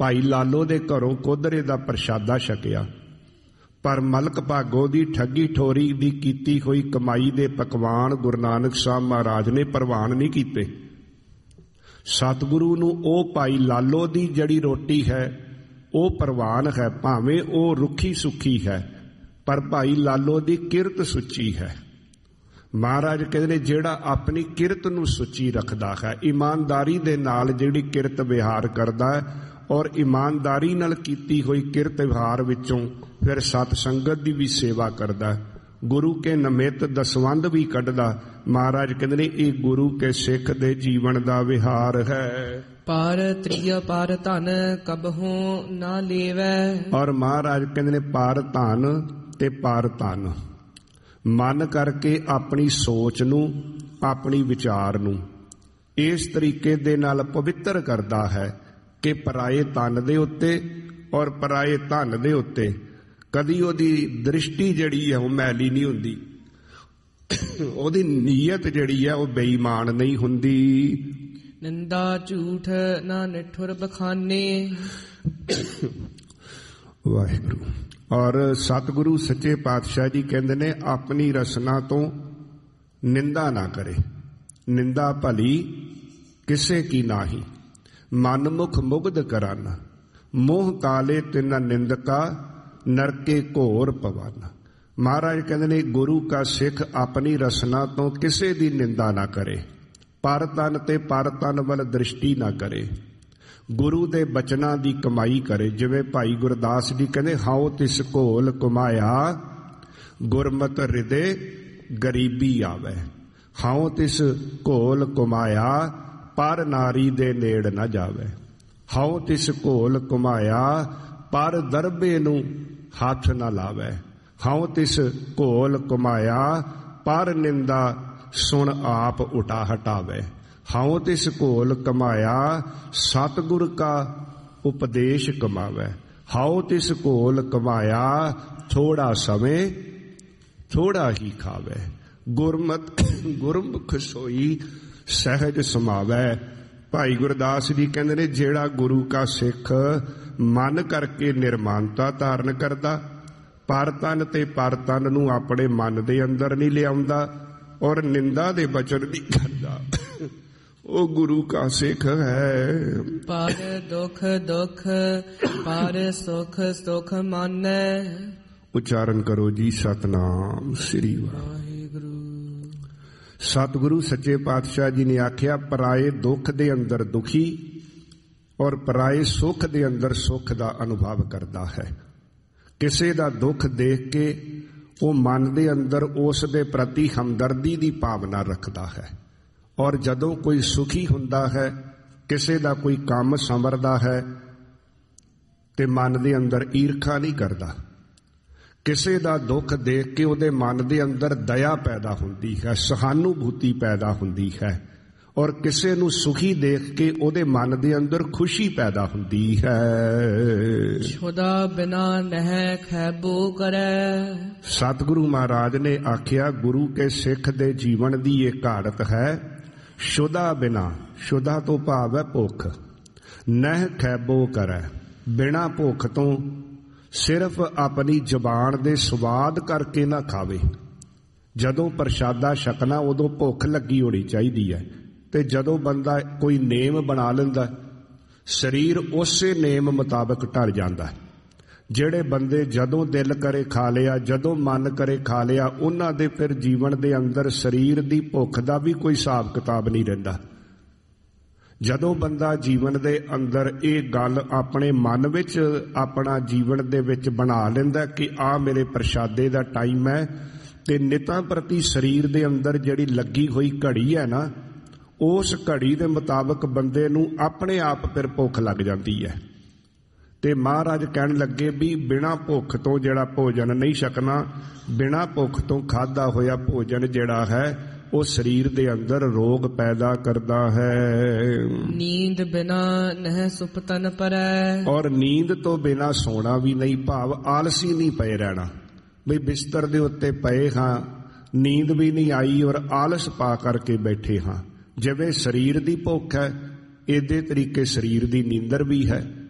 ਭਾਈ ਲਾਲੋ ਦੇ ਘਰੋਂ ਕੋਧਰੇ ਦਾ ਪ੍ਰਸ਼ਾਦਾ ਛਕਿਆ, ਪਰ ਮਲਕ ਭਾਗੋ ਦੀ ਠੱਗੀ ਠੋਰੀ ਦੀ ਕੀਤੀ ਹੋਈ ਕਮਾਈ ਦੇ ਪਕਵਾਨ ਗੁਰੂ ਨਾਨਕ ਸਾਹਿਬ ਮਹਾਰਾਜ ਨੇ ਪ੍ਰਵਾਨ ਨਹੀਂ ਕੀਤੇ। ਸਤਿਗੁਰੂ ਨੂੰ ਉਹ ਭਾਈ ਲਾਲੋ ਦੀ ਜਿਹੜੀ ਰੋਟੀ ਹੈ ਉਹ ਪ੍ਰਵਾਨ ਹੈ, ਭਾਵੇਂ ਉਹ ਰੁੱਖੀ ਸੁੱਖੀ ਹੈ, ਪਰ ਭਾਈ ਲਾਲੋ ਦੀ ਕਿਰਤ ਸੁੱਚੀ ਹੈ। ਮਹਾਰਾਜ ਕਹਿੰਦੇ ਨੇ ਜਿਹੜਾ ਆਪਣੀ ਕਿਰਤ ਨੂੰ ਸੁੱਚੀ ਰੱਖਦਾ ਹੈ, ਇਮਾਨਦਾਰੀ ਦੇ ਨਾਲ ਜਿਹੜੀ ਕਿਰਤ ਵਿਹਾਰ ਕਰਦਾ ਹੈ ਔਰ ਇਮਾਨਦਾਰੀ ਨਾਲ ਕੀਤੀ ਹੋਈ ਕਿਰਤ ਵਿਹਾਰ ਵਿੱਚੋਂ ਫਿਰ ਸਤ ਸੰਗਤ ਦੀ ਵੀ ਸੇਵਾ ਕਰਦਾ, ਗੁਰੂ ਕੇ ਨਿਮਿਤ ਦਸਵੰਧ ਵੀ ਕੱਢਦਾ। ਮਹਾਰਾਜ ਕਹਿੰਦੇ ਨੇ ਇਹ ਗੁਰੂ ਕੇ ਸਿੱਖ ਦੇ ਜੀਵਨ ਦਾ ਵਿਹਾਰ ਹੈ। ਪਰ ਤ੍ਰਿਆ ਪਰ ਧਨ ਕਬਹੂ ਨਾ ਲੇਵੈ। ਔਰ ਮਹਾਰਾਜ ਕਹਿੰਦੇ ਨੇ ਪਰ ਧਨ ਤੇ ਪਰ ਧਨ ਮਨ ਕਰਕੇ ਆਪਣੀ ਸੋਚ ਨੂੰ, ਆਪਣੀ ਵਿਚਾਰ ਨੂੰ ਇਸ ਤਰੀਕੇ ਦੇ ਨਾਲ ਪਵਿੱਤਰ ਕਰਦਾ ਹੈ ਕਿ ਪਰਾਏ ਧਨ ਦੇ ਉੱਤੇ ਔਰ ਪਰਾਏ ਧਨ ਦੇ ਉੱਤੇ ਕਦੀ ਉਹਦੀ ਦ੍ਰਿਸ਼ਟੀ ਜਿਹੜੀ ਹੈ ਉਹ ਮੈਲੀ ਨਹੀਂ ਹੁੰਦੀ, ਉਹਦੀ ਨੀਅਤ ਜਿਹੜੀ ਹੈ ਉਹ ਬੇਈਮਾਨ ਨਹੀਂ ਹੁੰਦੀ। ਨਿੰਦਾ ਝੂਠ ਨਾ ਨਿਠੁਰ ਬਖਾਨੇ। ਵਾਹਿਗੁਰੂ। ਔਰ ਸਤਿਗੁਰੂ ਸੱਚੇ ਪਾਤਸ਼ਾਹ ਜੀ ਕਹਿੰਦੇ ਨੇ ਆਪਣੀ ਰਸਨਾ ਤੋਂ ਨਿੰਦਾ ਨਾ ਕਰੇ, ਨਿੰਦਾ ਭਲੀ ਕਿਸੇ ਕੀ ਨਾਹੀ, ਮਨਮੁਖ ਮੁਗਧ ਕਰਨ, ਮੋਹ ਕਾਲੇ ਤਿਨ ਨਿੰਦਕਾ, ਨਰਕੇ ਘੋਰ ਪਵਨ। ਮਹਾਰਾਜ ਕਹਿੰਦੇ ਨੇ ਗੁਰੂ ਕਾ ਸਿੱਖ ਆਪਣੀ ਰਸਨਾ ਤੋਂ ਕਿਸੇ ਦੀ ਨਿੰਦਾ ਨਾ ਕਰੇ, ਪਰ ਤਨ ਤੇ ਪਰ ਤਨ ਵੱਲ ਦ੍ਰਿਸ਼ਟੀ ਨਾ ਕਰੇ, ਗੁਰੂ ਦੇ ਬਚਨਾਂ ਦੀ ਕਮਾਈ ਕਰੇ। ਜਿਵੇਂ ਭਾਈ ਗੁਰਦਾਸ ਜੀ ਕਹਿੰਦੇ ਹਾਉ ਤਿਸ ਘੋਲ ਕਮਾਇਆ, ਗੁਰਮਤਿ ਹਿਰਦੇ ਗਰੀਬੀ ਆਵੇ। ਹਾਉ ਤਿਸ ਘੋਲ ਕਮਾਇਆ, ਪਰ ਨਾਰੀ ਦੇ ਨੇੜ ਨਾ ਜਾਵੇ। ਹਾਉ ਤਿਸ ਘੋਲ ਕਮਾਇਆ, ਪਰ ਦਰਬੇ ਨੂੰ ਹੱਥ ਨਾ ਲਾਵੇ। ਹਾਉ ਤਿਸ ਘੋਲ ਕਮਾਇਆ, ਪਰ ਨਿੰਦਾ ਸੁਣ ਆਪ ਉਟਾ ਹਟਾਵੇ। ਹਾਉ ਤਿਸ ਘੋਲ ਕਮਾਇਆ, ਸਤਿਗੁਰ ਕਾ ਉਪਦੇਸ਼ ਕਮਾਵੇ। ਹਾਉ ਤਿਸ ਘੋਲ ਕਮਾਇਆ, ਥੋੜਾ ਸਮੇਂ ਥੋੜਾ ਹੀ ਖਾਵੇ। ਗੁਰਮੁਖ ਸੋਈ ਸਹਿਜ ਸਮਾਵੈ। ਭਾਈ ਗੁਰਦਾਸ ਜੀ ਕਹਿੰਦੇ ਨੇ ਜਿਹੜਾ ਗੁਰੂ ਕਾ ਸਿੱਖ ਮਨ ਕਰਕੇ ਨਿਰਮਾਨਤਾ ਧਾਰਨ ਕਰਦਾ, ਪਰ ਤਨ ਤੇ ਪਰ ਤਨ ਨੂੰ ਆਪਣੇ ਮਨ ਦੇ ਅੰਦਰ ਨਹੀਂ ਲਿਆਉਂਦਾ ਔਰ ਨਿੰਦਾ ਦੇ ਬਚਨ ਨਹੀਂ ਕਰਦਾ, ਉਹ ਗੁਰੂ ਕਾ ਸਿੱਖ ਹੈ। ਪਰ ਦੁਖ ਦੁਖ, ਪਰ ਸੁਖ ਸੁਖ ਮਾਨੈ। ਉਚਾਰਨ ਕਰੋ ਜੀ ਸਤਨਾਮ ਸ੍ਰੀ ਵਾਹਿਗੁਰੂ। ਸਤਿਗੁਰੂ ਸੱਚੇ ਪਾਤਸ਼ਾਹ ਜੀ ਨੇ ਆਖਿਆ ਪਰਾਏ ਦੁੱਖ ਦੇ ਅੰਦਰ ਦੁਖੀ ਔਰ ਪਰਾਏ ਸੁੱਖ ਦੇ ਅੰਦਰ ਸੁੱਖ ਦਾ ਅਨੁਭਵ ਕਰਦਾ ਹੈ। ਕਿਸੇ ਦਾ ਦੁੱਖ ਦੇਖ ਕੇ ਉਹ ਮਨ ਦੇ ਅੰਦਰ ਉਸ ਦੇ ਪ੍ਰਤੀ ਹਮਦਰਦੀ ਦੀ ਭਾਵਨਾ ਰੱਖਦਾ ਹੈ, ਔਰ ਜਦੋਂ ਕੋਈ ਸੁਖੀ ਹੁੰਦਾ ਹੈ, ਕਿਸੇ ਦਾ ਕੋਈ ਕੰਮ ਸੰਵਰਦਾ ਹੈ ਤੇ ਮਨ ਦੇ ਅੰਦਰ ਈਰਖਾ ਨਹੀਂ ਕਰਦਾ। ਕਿਸੇ ਦਾ ਦੁੱਖ ਦੇਖ ਕੇ ਉਹਦੇ ਮਨ ਦੇ ਅੰਦਰ ਦਇਆ ਪੈਦਾ ਹੁੰਦੀ ਹੈ, ਸਹਾਨੂਭੂਤੀ ਪੈਦਾ ਹੁੰਦੀ ਹੈ, ਔਰ ਕਿਸੇ ਨੂੰ ਸੁਖੀ ਦੇਖ ਕੇ ਉਹਦੇ ਮਨ ਦੇ ਅੰਦਰ ਖੁਸ਼ੀ ਪੈਦਾ ਹੁੰਦੀ ਹੈ। ਛੁਦਾ ਬਿਨਾ ਨਹਿ ਖੈਬੋ ਕਰੈ। ਸਤਿਗੁਰੂ ਮਹਾਰਾਜ ਨੇ ਆਖਿਆ ਗੁਰੂ ਕੇ ਸਿੱਖ ਦੇ ਜੀਵਨ ਦੀ ਇਹ ਘਾੜਤ ਹੈ। ਸ਼ੁਦਾ ਬਿਨਾ, ਸ਼ੁਦਾ ਤੋਂ ਭਾਵ ਹੈ ਭੁੱਖ, ਨਹਿ ਖੈਬੋ ਕਰੈ, ਬਿਨਾ ਭੁੱਖ ਤੋਂ ਸਿਰਫ ਆਪਣੀ ਜ਼ਬਾਨ ਦੇ ਸਵਾਦ ਕਰਕੇ ਨਾ ਖਾਵੇ। ਜਦੋਂ ਪ੍ਰਸ਼ਾਦਾ ਛਕਣਾ ਉਦੋਂ ਭੁੱਖ ਲੱਗੀ ਹੋਣੀ ਚਾਹੀਦੀ ਹੈ, ਤੇ ਜਦੋਂ ਬੰਦਾ ਕੋਈ ਨੇਮ ਬਣਾ ਲੈਂਦਾ ਸਰੀਰ ਉਸੇ ਨੇਮ ਮੁਤਾਬਕ ਢਲ ਜਾਂਦਾ। ਜਿਹੜੇ ਬੰਦੇ ਜਦੋਂ ਦਿਲ ਕਰੇ ਖਾ ਲਿਆ, ਜਦੋਂ ਮਨ ਕਰੇ ਖਾ ਲਿਆ, ਉਹਨਾਂ ਦੇ ਫਿਰ ਜੀਵਨ ਦੇ ਅੰਦਰ ਸਰੀਰ ਦੀ ਭੁੱਖ ਦਾ ਵੀ ਕੋਈ ਹਿਸਾਬ ਕਿਤਾਬ ਨਹੀਂ ਰਹਿੰਦਾ। ਜਦੋਂ ਬੰਦਾ ਜੀਵਨ ਦੇ ਅੰਦਰ ਇਹ ਗੱਲ ਆਪਣੇ ਮਨ ਵਿੱਚ, ਆਪਣਾ ਜੀਵਨ ਦੇ ਵਿੱਚ ਬਣਾ ਲੈਂਦਾ ਕਿ ਆਹ ਮੇਰੇ ਪ੍ਰਸ਼ਾਦੇ ਦਾ ਟਾਈਮ ਹੈ, ਤੇ ਨਿਤਾਂ ਪ੍ਰਤੀ ਸਰੀਰ ਦੇ ਅੰਦਰ ਜਿਹੜੀ ਲੱਗੀ ਹੋਈ ਘੜੀ ਹੈ ਨਾ, ਉਸ ਘੜੀ ਦੇ ਮੁਤਾਬਕ ਬੰਦੇ ਨੂੰ ਆਪਣੇ ਆਪ ਫਿਰ ਭੁੱਖ ਲੱਗ ਜਾਂਦੀ ਹੈ। ਤੇ ਮਹਾਰਾਜ ਕਹਿਣ ਲੱਗੇ ਵੀ ਬਿਨਾਂ ਭੁੱਖ ਤੋਂ ਜਿਹੜਾ ਭੋਜਨ ਨਹੀਂ ਛਕਣਾ, ਬਿਨਾਂ ਭੁੱਖ ਤੋਂ ਖਾਧਾ ਹੋਇਆ ਭੋਜਨ ਜਿਹੜਾ ਹੈ ਉਹ ਸਰੀਰ ਦੇ ਅੰਦਰ ਰੋਗ ਪੈਦਾ ਕਰਦਾ ਹੈ। ਨੀਂਦ ਬਿਨਾ ਨਹਿ ਸੁਪਤਨ ਪਰੈ। ਔਰ ਨੀਂਦ ਤੋਂ ਬਿਨਾ ਸੋਣਾ ਵੀ ਨਹੀਂ, ਭਾਵ ਆਲਸੀ ਨਹੀਂ ਪਏ ਰਹਿਣਾ। ਬਈ ਬਿਸਤਰ ਦੇ ਉੱਤੇ ਪਏ ਹਾਂ, ਨੀਂਦ ਵੀ ਨਹੀਂ ਆਈ ਔਰ ਆਲਸ ਪਾ ਕਰਕੇ ਬੈਠੇ ਹਾਂ। ਜਿਵੇਂ ਸਰੀਰ ਦੀ ਭੁੱਖ ਹੈ, ਇਸੇ ਤਰੀਕੇ ਸਰੀਰ ਦੀ ਨੀਂਦਰ ਵੀ ਹੈ।